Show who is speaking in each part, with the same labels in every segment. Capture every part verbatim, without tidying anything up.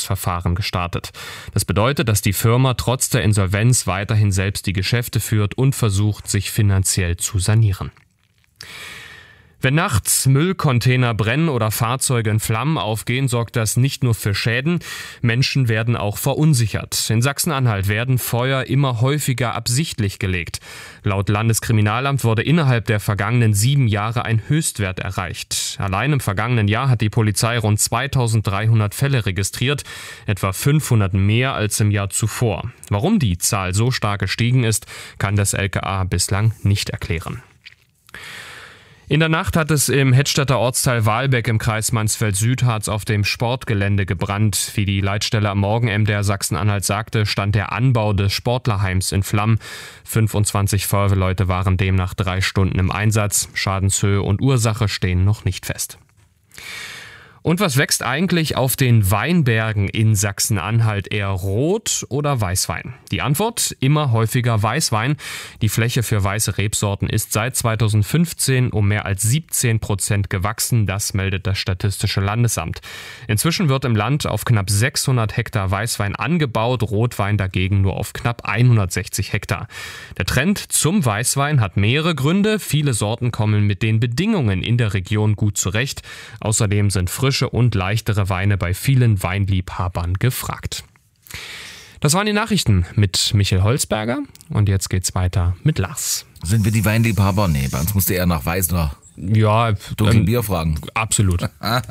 Speaker 1: Insolvenzverfahren gestartet. Das bedeutet, dass die Firma trotz der Insolvenz weiterhin selbst die Geschäfte führt und versucht, sich finanziell zu sanieren. Wenn nachts Müllcontainer brennen oder Fahrzeuge in Flammen aufgehen, sorgt das nicht nur für Schäden, Menschen werden auch verunsichert. In Sachsen-Anhalt werden Feuer immer häufiger absichtlich gelegt. Laut Landeskriminalamt wurde innerhalb der vergangenen sieben Jahre ein Höchstwert erreicht. Allein im vergangenen Jahr hat die Polizei rund zweitausenddreihundert Fälle registriert, etwa fünfhundert mehr als im Jahr zuvor. Warum die Zahl so stark gestiegen ist, kann das L K A bislang nicht erklären. In der Nacht hat es im Hettstedter Ortsteil Wahlbeck im Kreis Mansfeld-Südharz auf dem Sportgelände gebrannt. Wie die Leitstelle am Morgen M D R Sachsen-Anhalt sagte, stand der Anbau des Sportlerheims in Flammen. fünfundzwanzig Feuerwehrleute waren demnach drei Stunden im Einsatz. Schadenshöhe und Ursache stehen noch nicht fest. Und was wächst eigentlich auf den Weinbergen in Sachsen-Anhalt, eher Rot- oder Weißwein? Die Antwort: immer häufiger Weißwein. Die Fläche für weiße Rebsorten ist seit zweitausendfünfzehn um mehr als siebzehn Prozent gewachsen. Das meldet das Statistische Landesamt. Inzwischen wird im Land auf knapp sechshundert Hektar Weißwein angebaut, Rotwein dagegen nur auf knapp hundertsechzig Hektar. Der Trend zum Weißwein hat mehrere Gründe. Viele Sorten kommen mit den Bedingungen in der Region gut zurecht. Außerdem sind frische und leichtere Weine bei vielen Weinliebhabern gefragt. Das waren die Nachrichten mit Michael Holzberger und jetzt geht's weiter mit Lars.
Speaker 2: Sind wir die Weinliebhaber? Nee, bei uns musst du eher nach Weiß oder
Speaker 1: ja,
Speaker 2: dunklen ähm, Bier fragen.
Speaker 1: Absolut.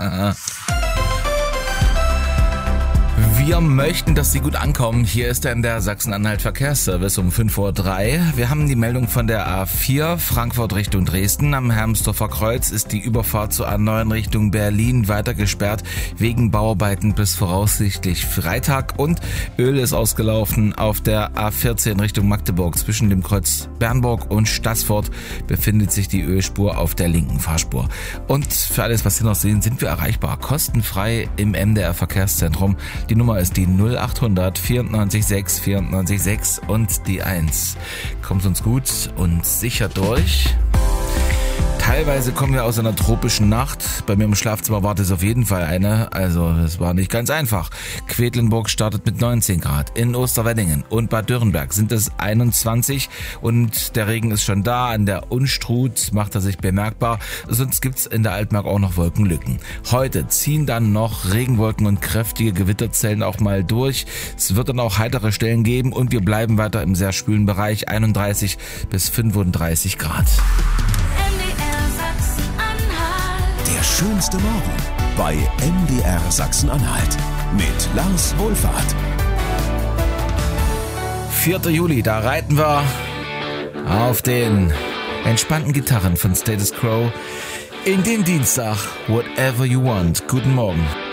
Speaker 2: Wir möchten, dass Sie gut ankommen. Hier ist dann der Sachsen-Anhalt Verkehrsservice um fünf Uhr drei. Wir haben die Meldung von der A vier, Frankfurt Richtung Dresden. Am Hermsdorfer Kreuz ist die Überfahrt zur A neun Richtung Berlin weiter gesperrt, wegen Bauarbeiten bis voraussichtlich Freitag. Und Öl ist ausgelaufen auf der A vierzehn Richtung Magdeburg. Zwischen dem Kreuz Bernburg und Staßfurt befindet sich die Ölspur auf der linken Fahrspur. Und für alles, was Sie noch sehen, sind wir erreichbar. Kostenfrei im M D R Verkehrszentrum. Die Nummer ist die null acht hundert vierundneunzig sechs vierundneunzig sechs und die eins. Kommt uns gut und sicher durch. Teilweise kommen wir aus einer tropischen Nacht. Bei mir im Schlafzimmer war das auf jeden Fall eine. Also das war nicht ganz einfach. Quedlinburg startet mit neunzehn Grad. In Osterweddingen und Bad Dürrenberg sind es einundzwanzig. Und der Regen ist schon da. An der Unstrut macht er sich bemerkbar. Sonst gibt's in der Altmark auch noch Wolkenlücken. Heute ziehen dann noch Regenwolken und kräftige Gewitterzellen auch mal durch. Es wird dann auch heitere Stellen geben. Und wir bleiben weiter im sehr schwülen Bereich. einunddreißig bis fünfunddreißig Grad.
Speaker 3: Der schönste Morgen bei M D R Sachsen-Anhalt mit Lars Wohlfahrt.
Speaker 2: vierter Juli, da reiten wir auf den entspannten Gitarren von Status Quo in den Dienstag. Whatever you want. Guten Morgen.